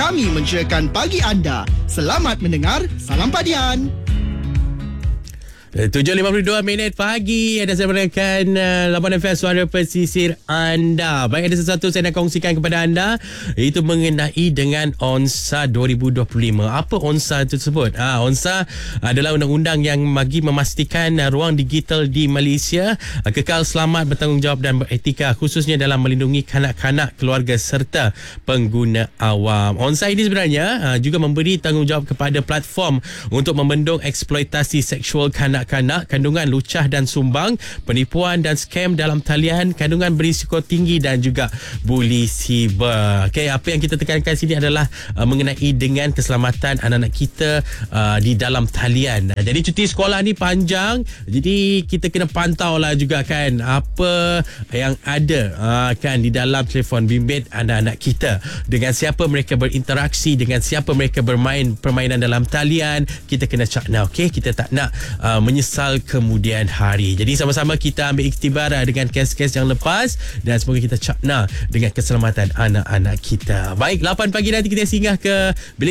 kami menceriakan pagi anda. Selamat mendengar Salam Padian. 7.52 pagi. Ada saya menerangkan Labuan FM, suara pesisir anda. Baik, ada sesuatu saya nak kongsikan kepada anda, itu mengenai dengan ONSA 2025. Apa ONSA itu tersebut? ONSA adalah undang-undang yang bagi memastikan ruang digital di Malaysia kekal selamat, bertanggungjawab dan beretika, khususnya dalam melindungi kanak-kanak, keluarga serta pengguna awam. ONSA ini sebenarnya juga memberi tanggungjawab kepada platform untuk membendung eksploitasi seksual kanak-kanak, kandungan lucah dan sumbang, penipuan dan skam dalam talian, kandungan berisiko tinggi dan juga buli siber. Okey, apa yang kita tekankan sini adalah mengenai dengan keselamatan anak-anak kita di dalam talian. Jadi cuti sekolah ni panjang, jadi kita kena pantau lah juga kan apa yang ada kan di dalam telefon bimbit anak-anak kita, dengan siapa mereka berinteraksi, dengan siapa mereka bermain permainan dalam talian. Kita kena cakna, okey, kita tak nak menyesal kemudian hari. Jadi sama-sama kita ambil iktibar dengan kes-kes yang lepas dan semoga kita cakna dengan keselamatan anak-anak kita. Baik, 8 pagi nanti kita singgah ke bilik